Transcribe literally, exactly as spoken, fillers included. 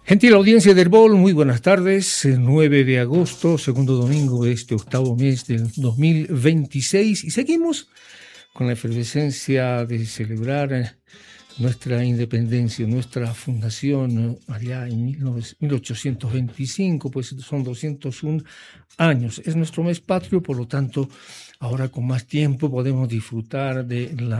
Gentil audiencia del Bol, muy buenas tardes. nueve de agosto, segundo domingo de este octavo mes del dos mil veintiséis, y seguimos con la efervescencia de celebrar nuestra independencia, nuestra fundación allá en mil ochocientos veinticinco, pues son doscientos uno años. Es nuestro mes patrio, por lo tanto, ahora con más tiempo podemos disfrutar de la